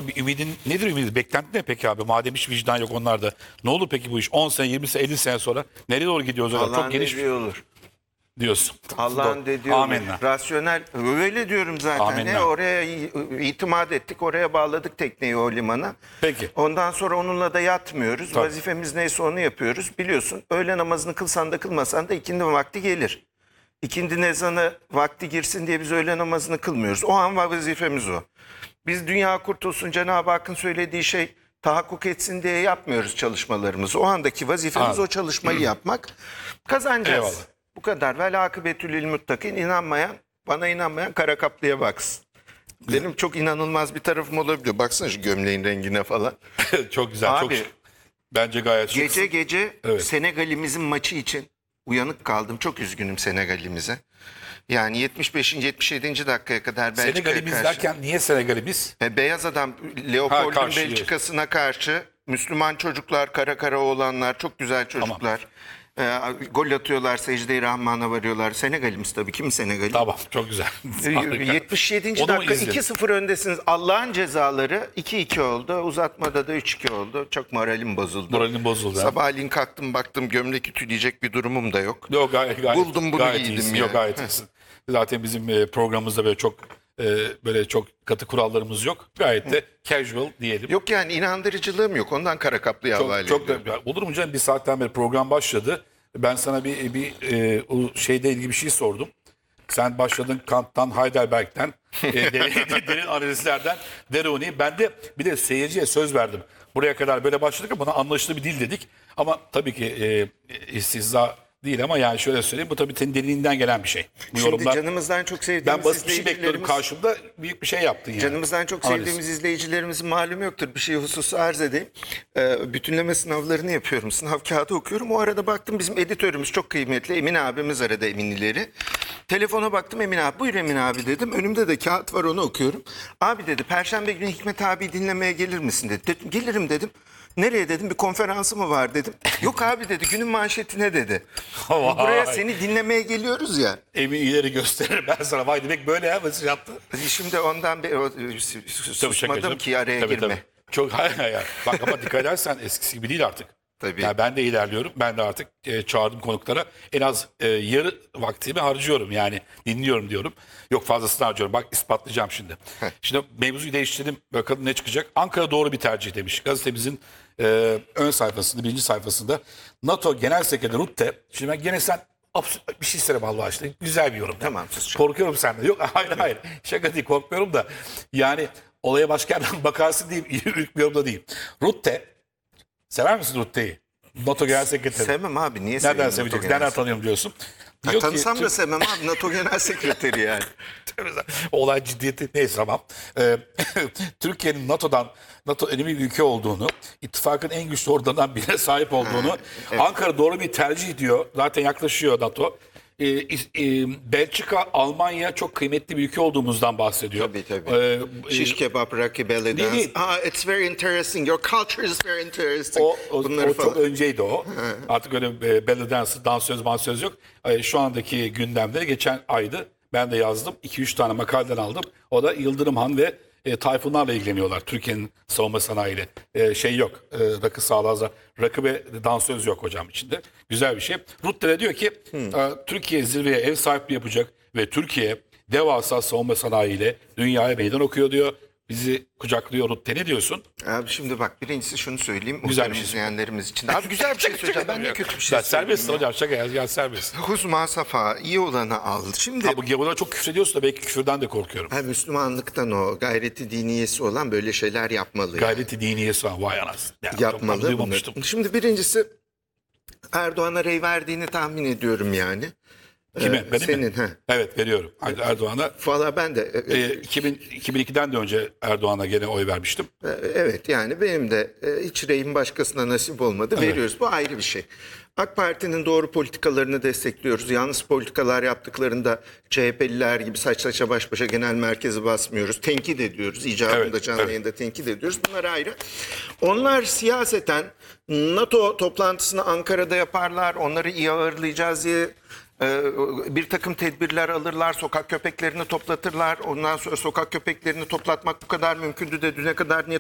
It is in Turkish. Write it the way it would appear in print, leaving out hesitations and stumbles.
ümidin nedir ümidin? Beklenti ne peki abi? Madem hiç vicdan yok onlarda. Ne olur peki bu iş? 10 sene, 20 sene, 50 sene sonra nereye doğru gidiyoruz? Öyle? Allah'ın Çok geniş dediği olur. diyorsun. Allah'ın dediği olur. Amenna. Rasyonel. Öyle diyorum zaten. Amenna. Oraya itimat ettik. Oraya bağladık tekneyi o limana. Peki. Ondan sonra onunla da yatmıyoruz. Tabii. Vazifemiz neyse onu yapıyoruz. Biliyorsun öğle namazını kılsan da kılmasan da ikindi vakti gelir. İkindi ezanı vakti girsin diye biz öğle namazını kılmıyoruz. O an vazifemiz o. Biz dünya kurtulsun, Cenab-ı Hakk'ın söylediği şey tahakkuk etsin diye yapmıyoruz çalışmalarımızı. O andaki vazifemiz Anladım. o çalışmayı yapmak. Kazanacağız. Eyvallah. Bu kadar. Vel akıbetü lil muttakin. İnanmayan, bana inanmayan kara kaplıya baksın. Benim çok inanılmaz bir tarafım olabiliyor. Baksana şu gömleğin rengine falan. Çok güzel. Abi, çok bence gayet şık. Gece Evet. Senegal'imizin maçı için uyanık kaldım. Çok üzgünüm Senegal'imize. Yani 75. 77. dakikaya kadar Belçika'ya Senegal'imiz karşı. derken niye Senegal'imiz? Beyaz adam Leopold'un karşı, Belçika'sına karşı Müslüman çocuklar, kara kara oğlanlar, çok güzel çocuklar. Gol atıyorlar, secde-i Rahman'a varıyorlar. Senegal'imiz tabii. Kim Senegal'i? Tamam, çok güzel. Harika. 77. Onu mu dakika izledim? 2-0 öndesiniz. Allah'ın cezaları 2-2 oldu. Uzatmada da 3-2 oldu. Çok moralim bozuldu. Moralin bozuldu. Sabahleyin kalktım baktım gömlek ütüleyecek bir durumum da yok. Yok gayet Buldum bunu gayet giydim iyisin. yani. Yok gayet iyisin. Zaten bizim programımızda böyle çok katı kurallarımız yok. Gayet de casual diyelim. Yok yani inandırıcılığım yok. Ondan kara kaplıya havale Çok da ediyorum. olur mu canım? Bir saatten beri program başladı. Ben sana o şeyle ilgili bir şey sordum. Sen başladın Kant'tan, Heidelberg'ten, derin analizlerden, Deroni. Ben de bir de seyirciye söz verdim. Buraya kadar böyle başladık ama buna anlaşılır bir dil dedik. Ama tabii ki istihza değil ama yani şöyle söyleyeyim. Bu tabii senin derinliğinden gelen bir şey. Bu Şimdi yorumlar, canımızdan çok ben sevdiğimiz basit bir şey bekliyordum karşımda. Büyük bir şey yaptın yani. Canımızdan çok Analiz. sevdiğimiz izleyicilerimizin malum yoktur. Bir şey hususu arz edeyim. Bütünleme sınavlarını yapıyorum. Sınav kağıdı okuyorum. O arada baktım bizim editörümüz çok kıymetli. Emin abimiz aradı Eminlileri. Telefona baktım Emin abi. Buyur Emin abi dedim. Önümde de kağıt var onu okuyorum. Abi dedi Perşembe günü Hikmet abi dinlemeye gelir misin dedi. Dedim, gelirim dedim. Nereye dedim bir konferansı mı var dedim. Yok abi dedi günün manşetine dedi. Buraya Vay. seni dinlemeye geliyoruz ya. Emin ileri gösterir ben sana. Vay demek böyle ya mesaj yaptı. Şimdi ondan susmadım ki araya girme. Tabii. Çok hayır. Bak ama dikkat edersen eskisi gibi değil artık. Tabii. Yani ben de ilerliyorum. Ben de artık çağırdığım konuklara en az yarı vaktimi harcıyorum. Yani dinliyorum diyorum. Yok fazlasını harcıyorum. Bak ispatlayacağım şimdi. Şimdi mevzuyu değiştirdim. Bakalım ne çıkacak. Ankara doğru bir tercih demiş. Gazetemizin ön sayfasında, birinci sayfasında. NATO Genel Sekreteri Rutte. Şimdi ben gene sen absürt bir şey söyleme Allah aşkına. Güzel bir yorum. Tamam, susacağım. Korkuyorum senden. Yok hayır. Şaka değil korkmuyorum da. Yani olaya başka yerden bakarsın diyeyim. İlk bir yorum da değil. Rutte. Sever misin Rutte'yi? NATO Genel Sekreteri. Sevmem abi. Niye Nereden seveyim NATO seveceksin? Genel Nereden tanıyorum diyorsun? Ha, Diyor ki, tanısam da sevmem abi. NATO Genel Sekreteri yani. olay ciddiyeti neyse tamam. Türkiye'nin NATO önemli bir ülke olduğunu, ittifakın en güçlü organından birine sahip olduğunu, Ankara doğru bir tercih diyor. Zaten yaklaşıyor NATO. Belçika, Almanya çok kıymetli bir ülke olduğumuzdan bahsediyor. Tabii. Şiş kebap, rakı, belly dance. değil. It's very interesting. Your culture is very interesting. O Bunları çok falan. önceydi o. Artık öyle belly dance, dansöz yok. Şu andaki gündemde geçen aydı. Ben de yazdım. 2-3 tane makaleden aldım. O da Yıldırım Han ve Tayfunlarla ilgileniyorlar. Türkiye'nin savunma sanayiyle. Şey yok. Rakı sağlığa rakı ve dansöz yok hocam içinde. Güzel bir şey. Rutte de diyor ki Türkiye zirveye ev sahipliği yapacak ve Türkiye devasa savunma sanayiyle dünyaya meydan okuyor diyor. Bizi kucaklıyor Rutte. Ne diyorsun? Abi şimdi bak birincisi şunu söyleyeyim. Güzel bir Muhterem şey. izleyenlerimiz için. Abi güzel bir şey söyleyeceğim. Ben ne kötü bir şey Ya serbest söyleyeyim hocam şaka ya serbest. ya. Huzma safa iyi olanı al. Şimdi Ha, bu gavurlara çok küfür ediyorsun da belki küfürden de korkuyorum. Müslümanlıktan o gayreti diniyesi olan böyle şeyler yapmalı. yani. Gayreti diniyesi var vay anasını. Ya, Yapmalı. çok duymamıştım. bunları. Şimdi birincisi Erdoğan'a rey verdiğini tahmin ediyorum yani. Kime? Benim Senin. mi? Evet veriyorum. Erdoğan'a. Valla ben de 2002'den de önce Erdoğan'a gene oy vermiştim. evet yani benim de hiç reyim başkasına nasip olmadı. Veriyoruz. Bu ayrı bir şey. AK Parti'nin doğru politikalarını destekliyoruz. Yanlış politikalar yaptıklarında CHP'liler gibi saç saça baş başa genel merkezi basmıyoruz. Tenkit ediyoruz. İcabında Evet, canlı evet. yayında tenkit ediyoruz. Bunlar ayrı. Onlar siyaseten NATO toplantısını Ankara'da yaparlar. Onları iyi ağırlayacağız diye bir takım tedbirler alırlar, sokak köpeklerini toplatırlar. Ondan sonra sokak köpeklerini toplatmak bu kadar mümkündü de düne kadar niye